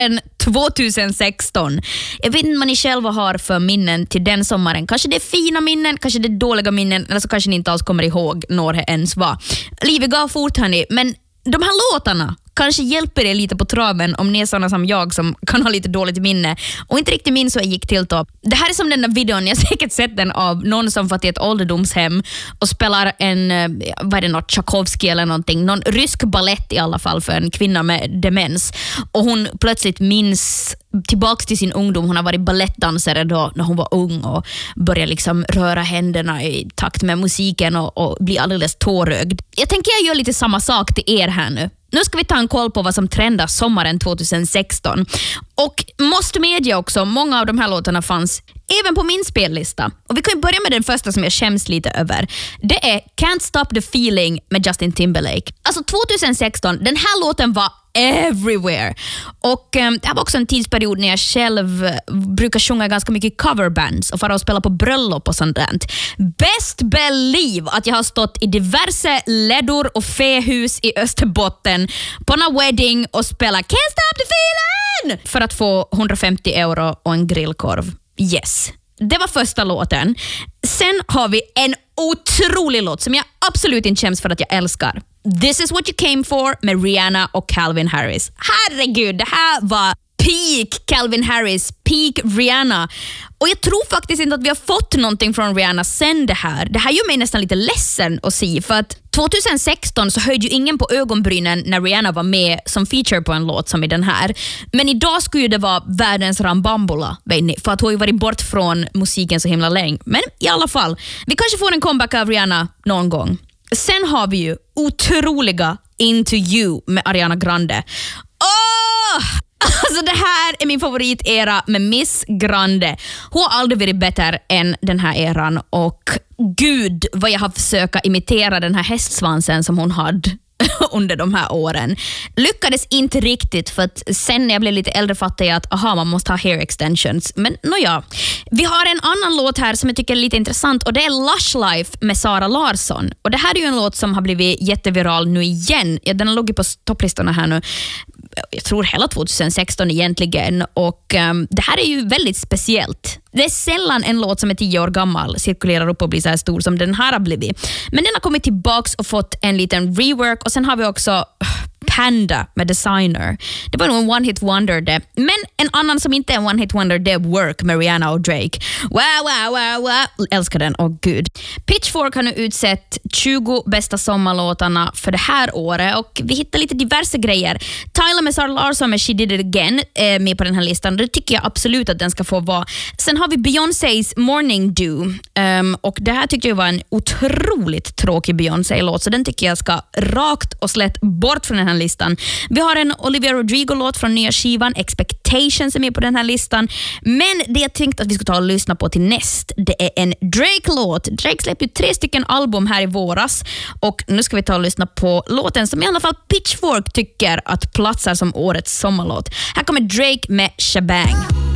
2016. Jag vet inte vad ni själva har för minnen till den sommaren. Kanske det är fina minnen, kanske det är dåliga minnen, eller så kanske ni inte alls kommer ihåg när det ens var. Livet gav fort, hörni, men de här låtarna kanske hjälper er lite på traven om ni är sådana som jag som kan ha lite dåligt minne och inte riktigt minns vad jag gick till då. Det här är som den där videon, jag har säkert sett den av någon som fått i ett ålderdomshem och spelar en, vad är det, något Tchaikovsky eller någonting, någon rysk ballett i alla fall för en kvinna med demens, och hon plötsligt minns tillbaks till sin ungdom. Hon har varit ballettdansare då när hon var ung och började liksom röra händerna i takt med musiken och bli alldeles tårögd. Jag tänker jag gör lite samma sak till er här nu. Nu ska vi ta en koll på vad som trendar sommaren 2016. Och måste medge också, många av de här låtarna fanns även på min spellista. Och vi kan ju börja med den första som jag skäms lite över. Det är Can't Stop the Feeling med Justin Timberlake. Alltså 2016, den här låten var everywhere. Och det här var också en tidsperiod när jag själv brukar sjunga ganska mycket coverbands och fara och spela på bröllop och sånt där. Best believe att jag har stått i diverse läddor och fähus i Österbotten på en wedding och spelat Can't Stop the Feeling för att få 150 euro och en grillkorv. Yes. Det var första låten. Sen har vi en otrolig låt som jag absolut inte känns för att jag älskar. This is what you came for med Rihanna och Calvin Harris. Herregud, det här var peak Calvin Harris, peak Rihanna. Och jag tror faktiskt inte att vi har fått någonting från Rihanna sen det här. Det här gör mig nästan lite ledsen att se, för att 2016 så höjde ju ingen på ögonbrynen när Rihanna var med som feature på en låt som i den här. Men idag skulle det vara världens rambambula, vet ni, för att hon har ju varit bort från musiken så himla länge. Men i alla fall, vi kanske får en comeback av Rihanna någon gång. Sen har vi ju otroliga Into You med Ariana Grande. Alltså det här är min favoritera med Miss Grande. Hon har aldrig varit bättre än den här eran, och gud vad jag har försökt imitera den här hästsvansen som hon hade under de här åren. Lyckades inte riktigt, för att sen när jag blev lite äldre fattade jag att man måste ha hair extensions. Men nåja, vi har en annan låt här som jag tycker är lite intressant, och det är Lush Life med Sara Larsson. Och det här är ju en låt som har blivit jätteviral nu igen. Den har legat på topplistorna här nu, jag tror hela 2016 egentligen, och det här är ju väldigt speciellt. Det är sällan en låt som är 10 år gammal cirkulerar upp och blir så här stor som den här har blivit. Men den har kommit tillbaks och fått en liten rework, och sen har vi också Panda med Designer. Det var nog en one-hit wonder det. Men en annan som inte är en one-hit wonder, det är Work med Rihanna och Drake. Wow. Älskar den, gud. Pitchfork har nu utsett 20 bästa sommarlåtarna för det här året, och vi hittar lite diverse grejer. Tyler med Sara Larsson med She Did It Again är med på den här listan. Det tycker jag absolut att den ska få vara. Sen har vi Beyoncés Morning Dew, och det här tyckte jag var en otroligt tråkig Beyoncé-låt, så den tycker jag ska rakt och slätt bort från den här listan. Vi har en Olivia Rodrigo-låt från nya skivan Expectations är med på den här listan. Men det jag tänkte att vi ska ta och lyssna på till näst, det är en Drake-låt. Drake släppte 3 stycken album här i våras, och nu ska vi ta och lyssna på låten som i alla fall Pitchfork tycker att platsar som årets sommarlåt. Här kommer Drake med Shabang.